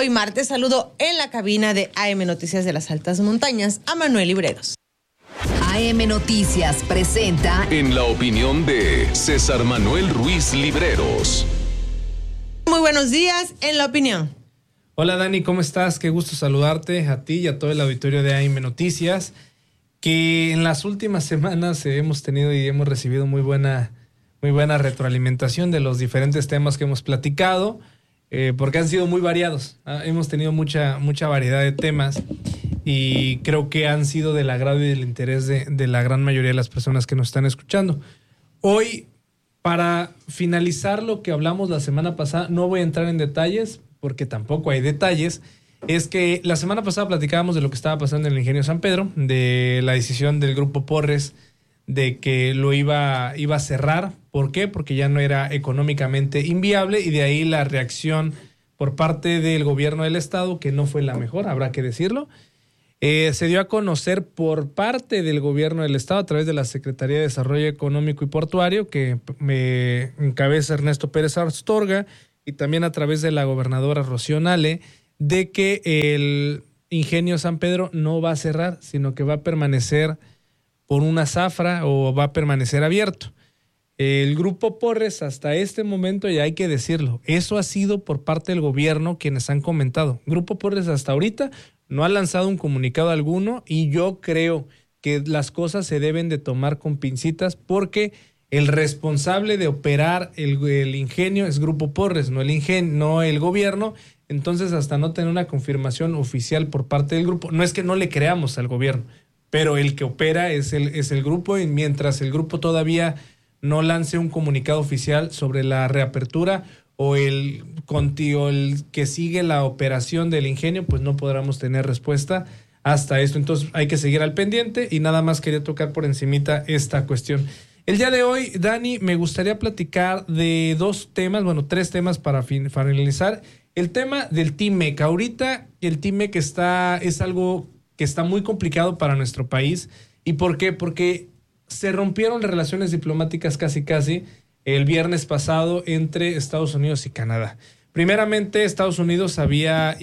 Hoy martes saludo en la cabina de AM Noticias de las Altas Montañas a Manuel Libreros. AM Noticias presenta En la opinión de César Manuel Ruiz Libreros. Muy buenos días en la opinión. Hola Dani, ¿cómo estás? Qué gusto saludarte a ti y a todo el auditorio de AM Noticias, que en las últimas semanas hemos tenido y hemos recibido muy buena retroalimentación de los diferentes temas que hemos platicado, porque han sido muy variados. Hemos tenido mucha variedad de temas y creo que han sido del agrado y del interés de la gran mayoría de las personas que nos están escuchando. Hoy, para finalizar lo que hablamos la semana pasada, no voy a entrar en detalles porque tampoco hay detalles. Es que la semana pasada platicábamos de lo que estaba pasando en el Ingenio San Pedro, de la decisión del Grupo Porres de que lo iba a cerrar. ¿Por qué? Porque ya no era económicamente inviable, y de ahí la reacción por parte del gobierno del estado, que no fue la mejor, habrá que decirlo. Se dio a conocer por parte del gobierno del estado a través de la Secretaría de Desarrollo Económico y Portuario, que me encabeza Ernesto Pérez Astorga, y también a través de la gobernadora Rocío Nale, de que el Ingenio San Pedro no va a cerrar, sino que va a permanecer por una zafra o va a permanecer abierto. El Grupo Porres hasta este momento, y hay que decirlo, eso ha sido por parte del gobierno quienes han comentado. Grupo Porres hasta ahorita no ha lanzado un comunicado alguno, y yo creo que las cosas se deben de tomar con pincitas, porque el responsable de operar el ingenio es Grupo Porres, no el gobierno. Entonces, hasta no tener una confirmación oficial por parte del grupo, no es que no le creamos al gobierno, pero el que opera es el grupo, y mientras el grupo todavía no lance un comunicado oficial sobre la reapertura o el que sigue la operación del ingenio, pues no podremos tener respuesta hasta esto. Entonces hay que seguir al pendiente, y nada más quería tocar por encimita esta cuestión. El día de hoy, Dani, me gustaría platicar de tres temas para finalizar. El tema del TIMEC. Ahorita el TIMEC es algo que está muy complicado para nuestro país. ¿Y por qué? Porque se rompieron relaciones diplomáticas casi el viernes pasado entre Estados Unidos y Canadá. Primeramente, Estados Unidos había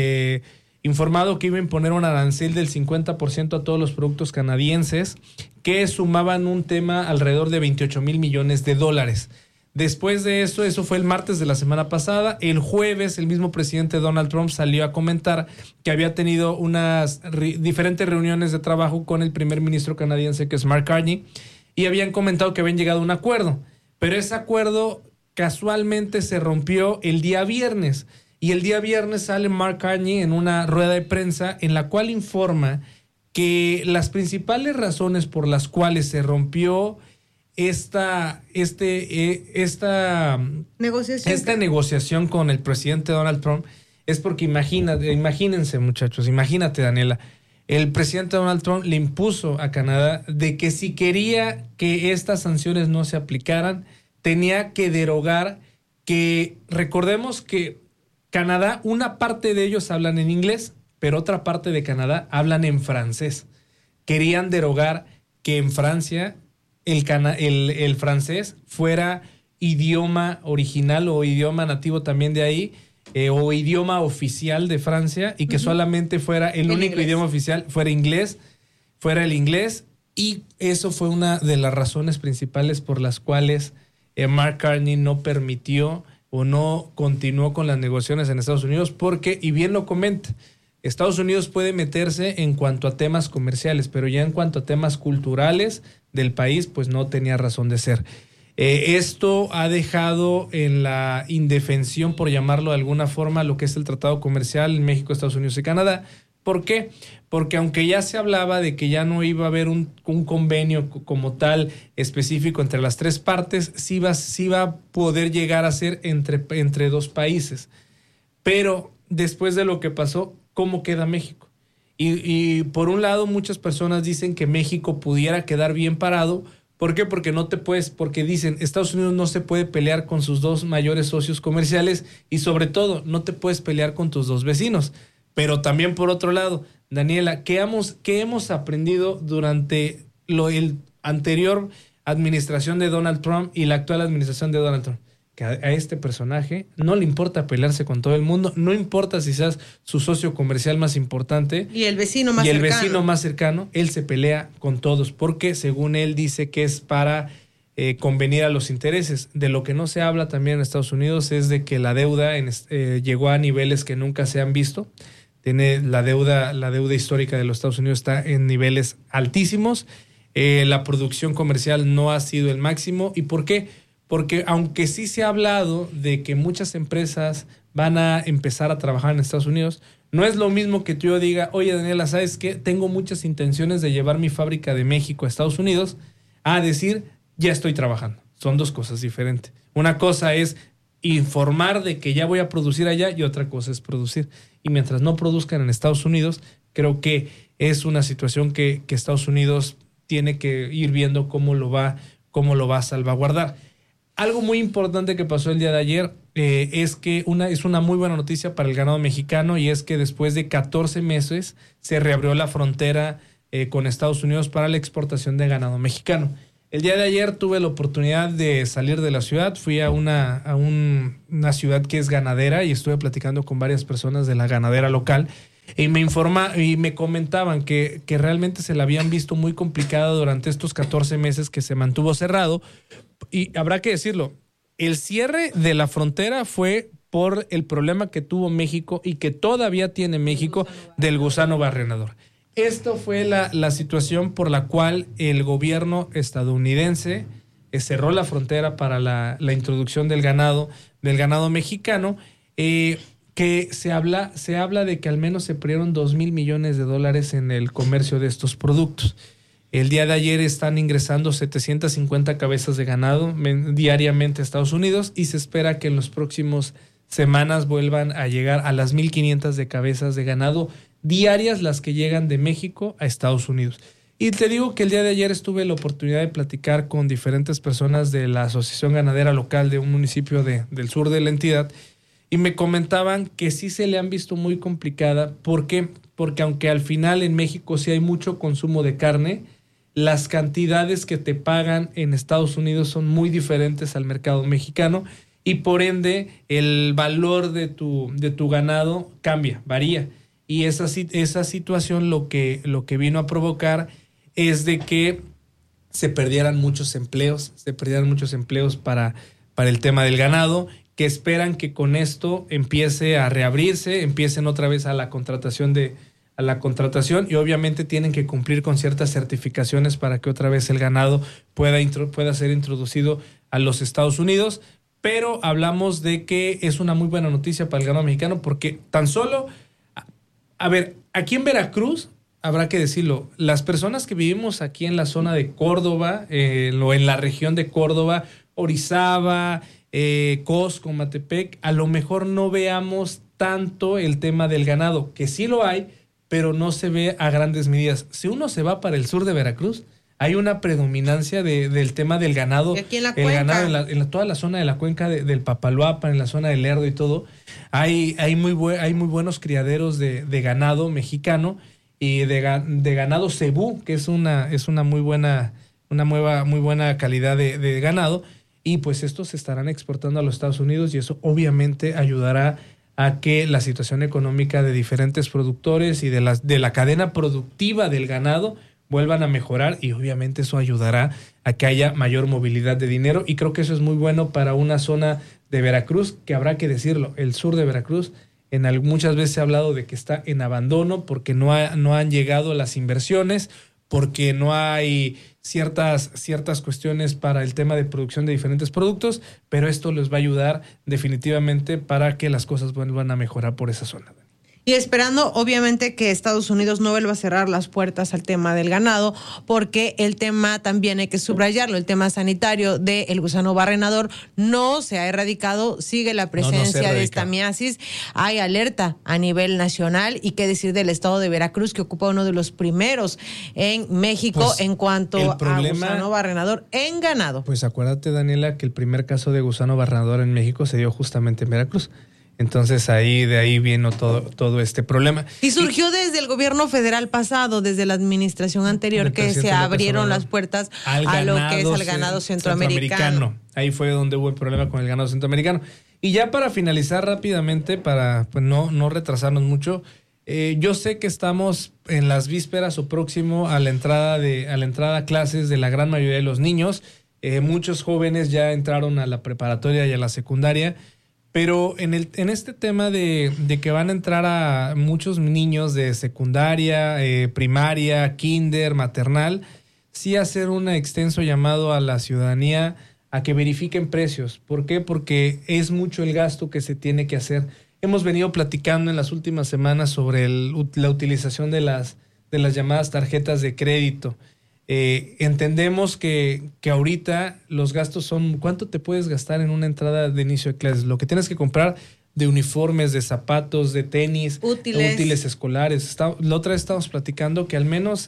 informado que iba a imponer un arancel del 50% a todos los productos canadienses, que sumaban un tema alrededor de $28 mil millones. Después de eso fue el martes de la semana pasada. El jueves, el mismo presidente Donald Trump salió a comentar que había tenido unas diferentes reuniones de trabajo con el primer ministro canadiense, que es Mark Carney, y habían comentado que habían llegado a un acuerdo. Pero ese acuerdo casualmente se rompió el día viernes. Y el día viernes sale Mark Carney en una rueda de prensa en la cual informa que las principales razones por las cuales se rompió esta negociación con el presidente Donald Trump es porque imagínense, muchachos, imagínate, Daniela, el presidente Donald Trump le impuso a Canadá de que si quería que estas sanciones no se aplicaran, tenía que derogar, que recordemos que Canadá, una parte de ellos hablan en inglés, pero otra parte de Canadá hablan en francés. Querían derogar que en Francia el francés fuera idioma original o idioma nativo también de ahí, o idioma oficial de Francia, y que solamente fuera el único idioma oficial, fuera el inglés, y eso fue una de las razones principales por las cuales Mark Carney no permitió o no continuó con las negociaciones en Estados Unidos, porque, y bien lo comenta, Estados Unidos puede meterse en cuanto a temas comerciales, pero ya en cuanto a temas culturales del país, pues no tenía razón de ser. Esto ha dejado en la indefensión, por llamarlo de alguna forma, lo que es el tratado comercial en México, Estados Unidos y Canadá. ¿Por qué? Porque aunque ya se hablaba de que ya no iba a haber un convenio como tal específico entre las tres partes, sí va a poder llegar a ser entre dos países. Pero después de lo que pasó, ¿cómo queda México? Y por un lado, muchas personas dicen que México pudiera quedar bien parado. ¿Por qué? Porque dicen, Estados Unidos no se puede pelear con sus dos mayores socios comerciales, y sobre todo, no te puedes pelear con tus dos vecinos. Pero también, por otro lado, Daniela, ¿qué hemos aprendido durante el anterior administración de Donald Trump y la actual administración de Donald Trump? que a este personaje no le importa pelearse con todo el mundo, no importa si seas su socio comercial más importante y el vecino más cercano, él se pelea con todos porque según él dice que es para convenir a los intereses. De lo que no se habla también en Estados Unidos es de que la deuda llegó a niveles que nunca se han visto. La deuda histórica de los Estados Unidos está en niveles altísimos. La producción comercial no ha sido el máximo. ¿Y por qué? Porque aunque sí se ha hablado de que muchas empresas van a empezar a trabajar en Estados Unidos, no es lo mismo que yo diga, oye Daniela, ¿sabes qué? Tengo muchas intenciones de llevar mi fábrica de México a Estados Unidos, a decir, ya estoy trabajando. Son dos cosas diferentes. Una cosa es informar de que ya voy a producir allá y otra cosa es producir. Y mientras no produzcan en Estados Unidos, creo que es una situación que Estados Unidos tiene que ir viendo cómo lo va a salvaguardar. Algo muy importante que pasó el día de ayer es que es una muy buena noticia para el ganado mexicano, y es que después de 14 meses se reabrió la frontera con Estados Unidos para la exportación de ganado mexicano. El día de ayer tuve la oportunidad de salir de la ciudad, fui a una ciudad que es ganadera y estuve platicando con varias personas de la ganadera local y me comentaban que realmente se la habían visto muy complicada durante estos 14 meses que se mantuvo cerrado. Y habrá que decirlo, el cierre de la frontera fue por el problema que tuvo México y que todavía tiene México del gusano barrenador. Esto fue la situación por la cual el gobierno estadounidense cerró la frontera para la introducción del ganado mexicano, que se habla de que al menos se perdieron $2,000 millones en el comercio de estos productos. El día de ayer están ingresando 750 cabezas de ganado diariamente a Estados Unidos y se espera que en los próximos semanas vuelvan a llegar a las 1,500 de cabezas de ganado diarias las que llegan de México a Estados Unidos. Y te digo que el día de ayer tuve la oportunidad de platicar con diferentes personas de la Asociación Ganadera Local de un municipio del sur de la entidad y me comentaban que sí se le han visto muy complicada. ¿Por qué? Porque aunque al final en México sí hay mucho consumo de carne, las cantidades que te pagan en Estados Unidos son muy diferentes al mercado mexicano y por ende el valor de tu ganado varía. Y esa situación lo que vino a provocar es de que se perdieran muchos empleos para el tema del ganado, que esperan que con esto empiece a reabrirse, empiecen otra vez a la contratación y obviamente tienen que cumplir con ciertas certificaciones para que otra vez el ganado pueda ser introducido a los Estados Unidos. Pero hablamos de que es una muy buena noticia para el ganado mexicano porque tan solo, aquí en Veracruz, habrá que decirlo, las personas que vivimos aquí en la zona de Córdoba, en la región de Córdoba, Orizaba, Cosco, Matepec, a lo mejor no veamos tanto el tema del ganado, que sí lo hay, pero no se ve a grandes medidas. Si uno se va para el sur de Veracruz, hay una predominancia del tema del ganado. Y aquí en la cuenca. Ganado en toda la zona de la cuenca del Papaloapan, en la zona del Lerdo y todo, hay muy buenos criaderos de ganado mexicano y de ganado cebú, que es una muy buena calidad de ganado, y pues estos se estarán exportando a los Estados Unidos y eso obviamente ayudará a que la situación económica de diferentes productores y de la cadena productiva del ganado vuelvan a mejorar y obviamente eso ayudará a que haya mayor movilidad de dinero y creo que eso es muy bueno para una zona de Veracruz que habrá que decirlo, el sur de Veracruz muchas veces se ha hablado de que está en abandono porque no han llegado las inversiones, porque no hay ciertas cuestiones para el tema de producción de diferentes productos, pero esto les va a ayudar definitivamente para que las cosas vuelvan a mejorar por esa zona. Y esperando, obviamente, que Estados Unidos no vuelva a cerrar las puertas al tema del ganado, porque el tema también hay que subrayarlo, el tema sanitario del gusano barrenador no se ha erradicado, sigue la presencia de esta miasis, hay alerta a nivel nacional y qué decir del estado de Veracruz, que ocupa uno de los primeros en México pues, en cuanto a gusano barrenador en ganado. Pues acuérdate, Daniela, que el primer caso de gusano barrenador en México se dio justamente en Veracruz. Entonces de ahí vino todo este problema. Y surgió desde el gobierno federal pasado, desde la administración anterior, que se abrieron las puertas a lo que es el ganado centroamericano. Ahí fue donde hubo el problema con el ganado centroamericano. Y ya para finalizar rápidamente, para pues no retrasarnos mucho, yo sé que estamos en las vísperas o próximo a la entrada a clases de la gran mayoría de los niños. Muchos jóvenes ya entraron a la preparatoria y a la secundaria. Pero en este tema de que van a entrar a muchos niños de secundaria, primaria, kinder, maternal, sí hacer un extenso llamado a la ciudadanía a que verifiquen precios. ¿Por qué? Porque es mucho el gasto que se tiene que hacer. Hemos venido platicando en las últimas semanas sobre la utilización de las llamadas tarjetas de crédito. Entendemos que ahorita los gastos son ¿cuánto te puedes gastar en una entrada de inicio de clases? Lo que tienes que comprar de uniformes, de zapatos, de tenis, útiles escolares. La otra vez estábamos platicando que al menos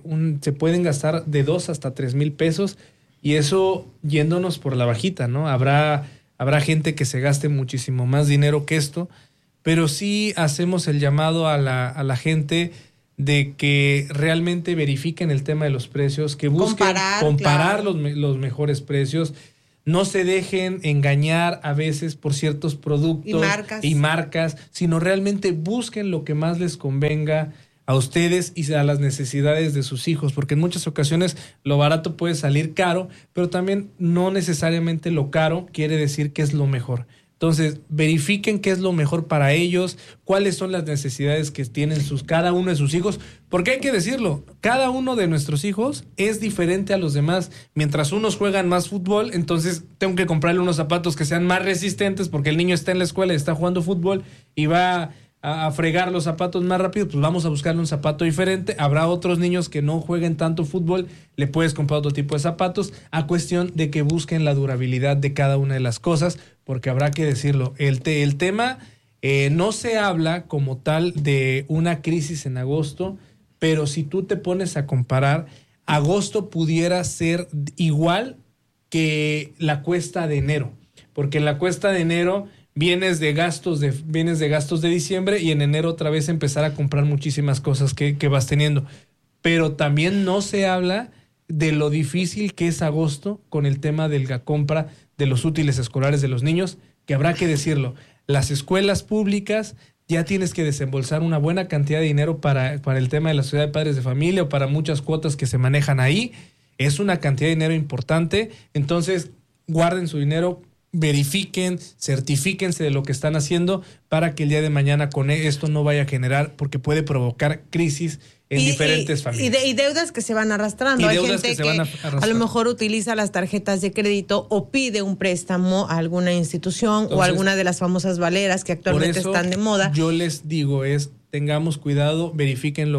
se pueden gastar de 2 hasta 3 mil pesos, y eso yéndonos por la bajita, ¿no? Habrá gente que se gaste muchísimo más dinero que esto, pero sí hacemos el llamado a la gente de que realmente verifiquen el tema de los precios, que busquen comparar claro, los mejores precios, no se dejen engañar a veces por ciertos productos y marcas, sino realmente busquen lo que más les convenga a ustedes y a las necesidades de sus hijos, porque en muchas ocasiones lo barato puede salir caro, pero también no necesariamente lo caro quiere decir que es lo mejor. Entonces, verifiquen qué es lo mejor para ellos, cuáles son las necesidades que tienen cada uno de sus hijos, porque hay que decirlo, cada uno de nuestros hijos es diferente a los demás. Mientras unos juegan más fútbol, entonces tengo que comprarle unos zapatos que sean más resistentes, porque el niño está en la escuela y está jugando fútbol y va a fregar los zapatos más rápido, pues vamos a buscarle un zapato diferente. Habrá otros niños que no jueguen tanto fútbol, le puedes comprar otro tipo de zapatos, a cuestión de que busquen la durabilidad de cada una de las cosas, porque habrá que decirlo, el tema no se habla como tal de una crisis en agosto, pero si tú te pones a comparar, agosto pudiera ser igual que la cuesta de enero, porque en la cuesta de enero vienes de gastos de diciembre y en enero otra vez empezar a comprar muchísimas cosas que vas teniendo. Pero también no se habla de lo difícil que es agosto con el tema de la compra de los útiles escolares de los niños, que habrá que decirlo. Las escuelas públicas ya tienes que desembolsar una buena cantidad de dinero para el tema de la sociedad de padres de familia o para muchas cuotas que se manejan ahí. Es una cantidad de dinero importante. Entonces, guarden su dinero, verifiquen, certifíquense de lo que están haciendo para que el día de mañana con esto no vaya a generar, porque puede provocar crisis en diferentes familias. Y deudas que se van arrastrando. Hay gente que a lo mejor utiliza las tarjetas de crédito o pide un préstamo a alguna institución. Entonces, o alguna de las famosas valeras que actualmente están de moda. Yo les digo tengamos cuidado, verifiquen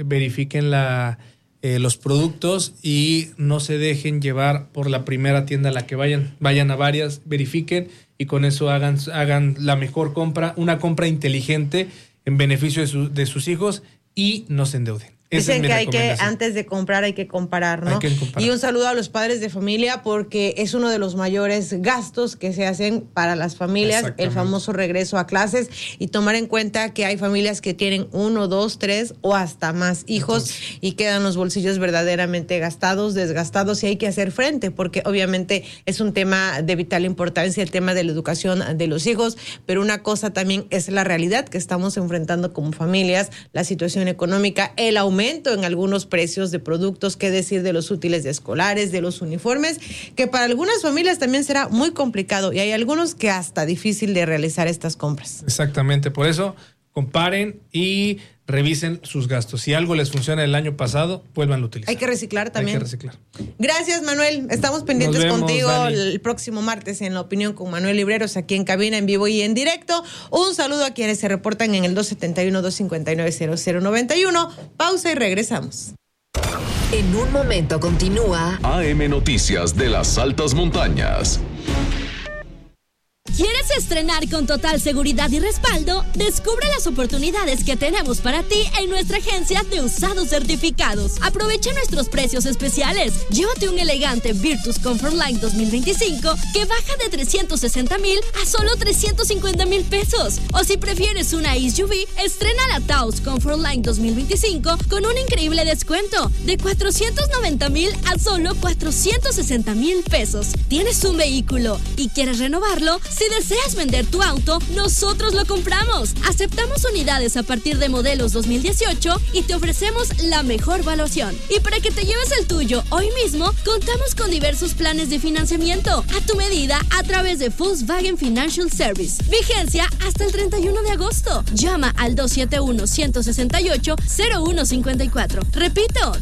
los productos y no se dejen llevar por la primera tienda a la que vayan a varias, verifiquen y con eso hagan la mejor compra, una compra inteligente en beneficio de sus hijos y no se endeuden. Dicen que antes de comprar hay que comparar, ¿no? Y un saludo a los padres de familia, porque es uno de los mayores gastos que se hacen para las familias, el famoso regreso a clases, y tomar en cuenta que hay familias que tienen 1, 2, 3 o hasta más hijos. Entonces, y quedan los bolsillos verdaderamente desgastados, y hay que hacer frente, porque obviamente es un tema de vital importancia, el tema de la educación de los hijos, pero una cosa también es la realidad que estamos enfrentando como familias, la situación económica, el aumento en algunos precios de productos, qué decir de los útiles escolares, de los uniformes, que para algunas familias también será muy complicado, y hay algunos que hasta difícil de realizar estas compras. Exactamente, por eso comparen y revisen sus gastos. Si algo les funciona el año pasado, vuelvan a utilizar. Hay que reciclar también. Hay que reciclar. Gracias, Manuel. Estamos pendientes contigo, Dani, el próximo martes en La Opinión con Manuel Libreros, aquí en cabina, en vivo y en directo. Un saludo a quienes se reportan en el 271-259-0091. Pausa y regresamos. En un momento continúa AM Noticias de las Altas Montañas. ¿Quieres estrenar con total seguridad y respaldo? Descubre las oportunidades que tenemos para ti en nuestra agencia de usados certificados. Aprovecha nuestros precios especiales. Llévate un elegante Virtus Comfortline 2025 que baja de 360,000 a solo 350,000 pesos. O si prefieres una SUV, estrena la Taos Comfortline 2025 con un increíble descuento de 490,000 a solo 460,000 pesos. ¿Tienes un vehículo y quieres renovarlo? Si deseas vender tu auto, nosotros lo compramos. Aceptamos unidades a partir de modelos 2018 y te ofrecemos la mejor evaluación. Y para que te lleves el tuyo hoy mismo, contamos con diversos planes de financiamiento a tu medida a través de Volkswagen Financial Service. Vigencia hasta el 31 de agosto. Llama al 271-168-0154. Repito,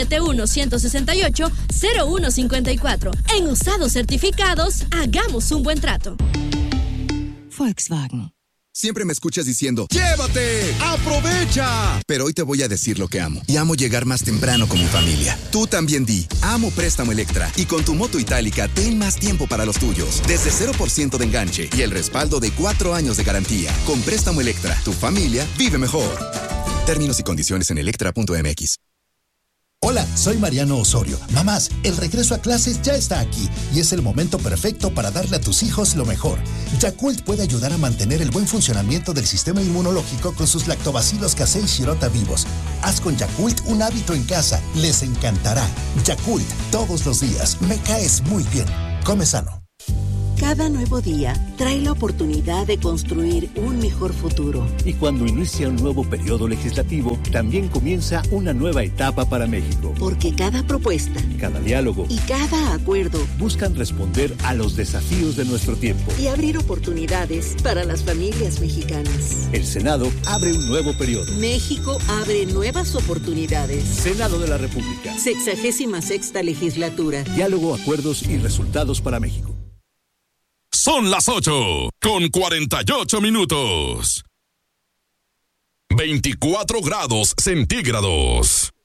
271-168-0154. En usados certificados, hagamos un buen trato. Volkswagen. Siempre me escuchas diciendo, ¡llévate! ¡Aprovecha! Pero hoy te voy a decir lo que amo. Y amo llegar más temprano con mi familia. Tú también di, amo Préstamo Electra. Y con tu moto itálica, ten más tiempo para los tuyos. Desde 0% de enganche y el respaldo de 4 años de garantía. Con Préstamo Electra, tu familia vive mejor. Términos y condiciones en electra.mx. Hola, soy Mariano Osorio. Mamás, el regreso a clases ya está aquí y es el momento perfecto para darle a tus hijos lo mejor. Yakult puede ayudar a mantener el buen funcionamiento del sistema inmunológico con sus lactobacilos casei shirota vivos. Haz con Yakult un hábito en casa. Les encantará. Yakult, todos los días. Me caes muy bien. Come sano. Cada nuevo día trae la oportunidad de construir un mejor futuro. Y cuando inicia un nuevo periodo legislativo, también comienza una nueva etapa para México. Porque cada propuesta, cada diálogo y cada acuerdo buscan responder a los desafíos de nuestro tiempo y abrir oportunidades para las familias mexicanas. El Senado abre un nuevo periodo. México abre nuevas oportunidades. Senado de la República. 66ª legislatura. Diálogo, acuerdos y resultados para México. Son las 8:48. 24 grados centígrados.